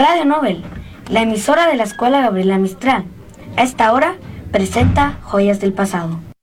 Radio Nobel, la emisora de la Escuela Gabriela Mistral, a esta hora presenta Joyas del Pasado.